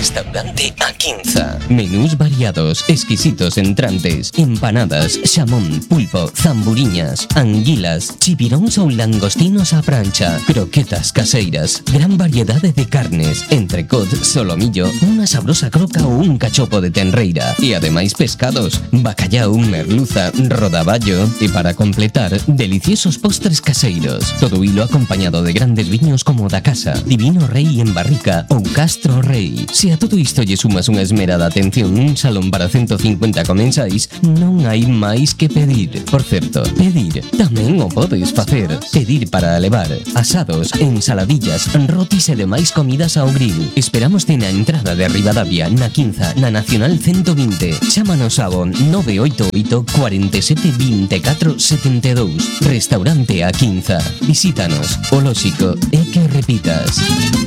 Restaurante A Quinza. Menús variados, exquisitos entrantes, empanadas, xamón, pulpo, zamburiñas, anguilas, chipiróns ou langostinos á prancha, croquetas caseiras, gran variedade de carnes, entrecot, solomillo, unha sabrosa croca ou un cachopo de tenreira e ademais pescados, bacallau, merluza, rodaballo e para completar, deliciosos postres caseiros. Todo hilo acompañado de grandes viños como da casa, Divino Rei en barrica ou Castro Rei. Se a todo isto lle sumas unha esmerada atención nun salón para 150 comensais, non hai máis que pedir. Por certo, pedir tamén o podes facer. Pedir para levar asados, ensaladillas, rotis e demais comidas ao grill. Esperámoste na entrada de Ribadavia, na Quinza, na Nacional 120. Chámanos ao 988 47 24 72. Restaurante A Quinza. Visítanos. O lóxico é que repitas.